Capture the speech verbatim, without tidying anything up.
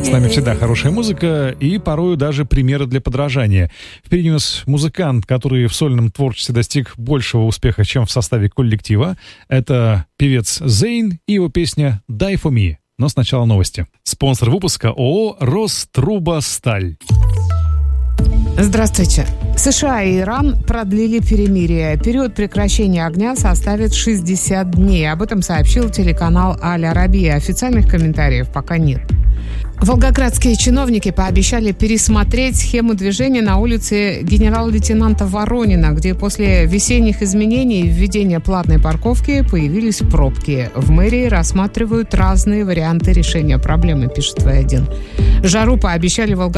С нами всегда хорошая музыка и порою даже примеры для подражания. Впереди у нас музыкант, который в сольном творчестве достиг большего успеха, чем в составе коллектива. Это певец Зейн и его песня «Die for me». Но сначала новости. Спонсор выпуска ООО «Рострубосталь». Здравствуйте. США и Иран продлили перемирие. Период прекращения огня составит шестьдесят дней. Об этом сообщил телеканал Аль-Арабия. Официальных комментариев пока нет. Волгоградские чиновники пообещали пересмотреть схему движения на улице генерал-лейтенанта Воронина, где после весенних изменений и введения платной парковки появились пробки. В мэрии рассматривают разные варианты решения проблемы, пишет вэ один. Жару пообещали Волгоградские